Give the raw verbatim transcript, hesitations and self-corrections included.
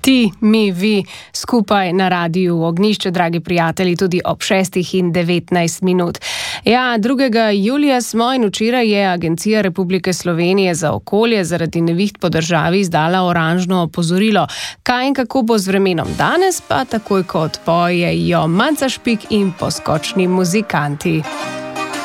Ti, mi, vi, skupaj na Radiu Ognjišče, dragi prijatelji, tudi ob šestih in devetnajst minut. Ja, drugega julija smo in včeraj je Agencija Republike Slovenije za okolje zaradi neviht po državi izdala oranžno opozorilo. Kaj in kako bo z vremenom danes, pa takoj ko odpojejo Manca Špik in Poskočni muzikanti.